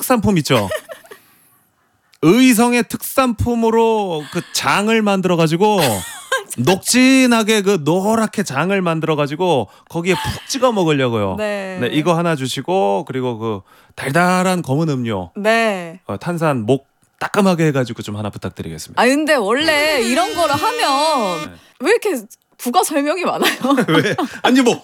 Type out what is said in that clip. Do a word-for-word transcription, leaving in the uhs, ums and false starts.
특산품 있죠. 의성의 특산품으로 그 장을 만들어 가지고 녹진하게 그 노랗게 장을 만들어 가지고 거기에 푹 찍어 먹으려고요. 네. 네, 이거 하나 주시고 그리고 그 달달한 검은 음료. 네. 어, 탄산 목 따끔하게 해가지고 좀 하나 부탁드리겠습니다. 아 근데 원래 이런 거를 하면 왜 이렇게 부가 설명이 많아요? 왜? 아니 뭐